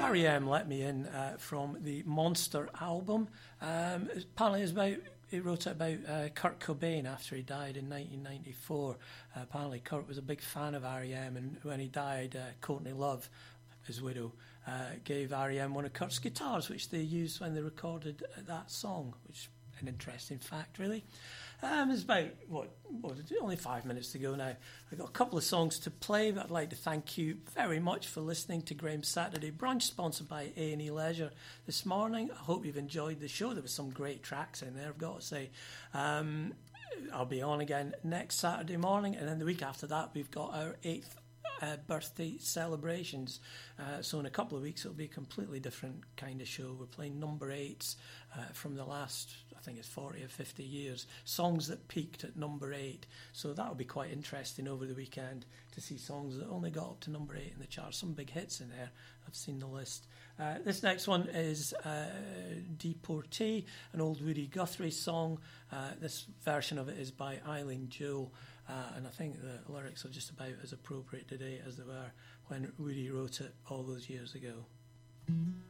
R.E.M. Let Me In from the Monster album. Apparently it's about, he wrote it about Kurt Cobain after he died in 1994. Apparently Kurt was a big fan of R.E.M. and when he died, Courtney Love, his widow, gave R.E.M. one of Kurt's guitars, which they used when they recorded that song, which is an interesting fact, really. It's about, only 5 minutes to go now. I've got a couple of songs to play, but I'd like to thank you very much for listening to Graham's Saturday Brunch, sponsored by A&E Leisure this morning. I hope you've enjoyed the show. There were some great tracks in there, I've got to say. I'll be on again next Saturday morning, and then the week after that, we've got our 8th birthday celebrations. So in a couple of weeks, it'll be a completely different kind of show. We're playing number 8s from the last, I think it's 40 or 50 years, songs that peaked at number 8. So that'll be quite interesting over the weekend to see songs that only got up to number 8 in the charts. Some big hits in there. I've seen the list. This next one is Deportee, an old Woody Guthrie song. This version of it is by Eileen Jewell, and I think the lyrics are just about as appropriate today as they were when Woody wrote it all those years ago.